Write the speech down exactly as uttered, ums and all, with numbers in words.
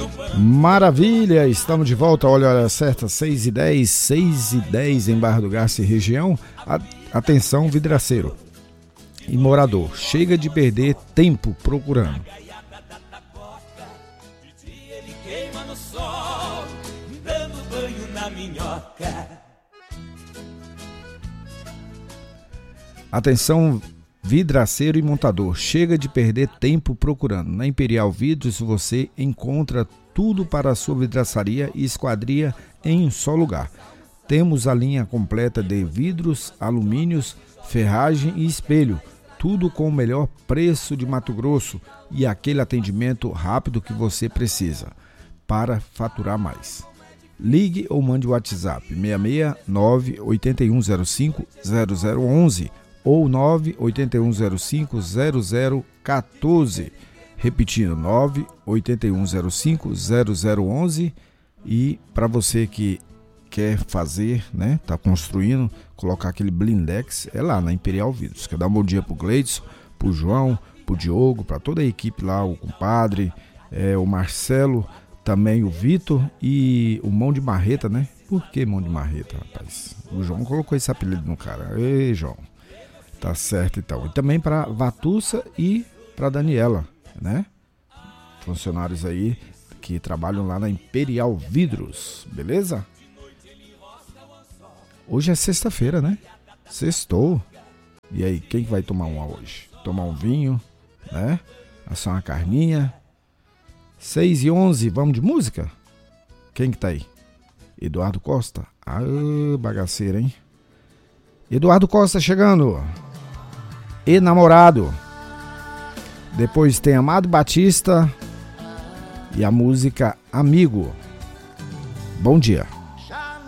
Maravilha, estamos de volta, olha a hora certa, seis e dez, seis e dez em Barra do Garça e região. Atenção, vidraceiro e morador, chega de perder tempo procurando. Atenção, vidraceiro e montador, chega de perder tempo procurando. Na Imperial Vidros você encontra tudo para a sua vidraçaria e esquadria em um só lugar. Temos a linha completa de vidros, alumínios, ferragem e espelho, tudo com o melhor preço de Mato Grosso e aquele atendimento rápido que você precisa para faturar mais. Ligue ou mande o WhatsApp seis seis nove oito um zero cinco zero zero um um ou nove oito um zero cinco zero zero um quatro. Repetindo, nove oito um zero cinco zero zero um um. E para você que quer fazer, né, tá construindo, colocar aquele blindex, é lá na Imperial Vidros. Quer dar um bom dia pro Gleidson, pro João, pro Diogo, para toda a equipe lá, o compadre, é, o Marcelo, também o Vitor e o Mão de Marreta, né? Por que Mão de Marreta, rapaz? O João colocou esse apelido no cara. Ei, João. Tá certo então. E também para Vatussa e para Daniela, né? Funcionários aí que trabalham lá na Imperial Vidros, beleza? Hoje é sexta-feira, né? Sextou. E aí, quem vai tomar uma hoje? Tomar um vinho, né? Assar uma carninha. seis e onze, vamos de música? Quem que tá aí? Eduardo Costa? Ah, bagaceira, hein? Eduardo Costa chegando. Enamorado. Depois tem Amado Batista e a música Amigo. Bom dia.